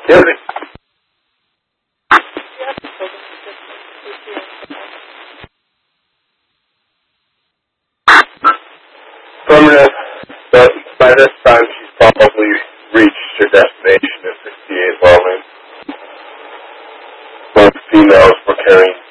Yep. Permanent, but by this time she's probably reached her destination at 68 Lawman. Both females were carrying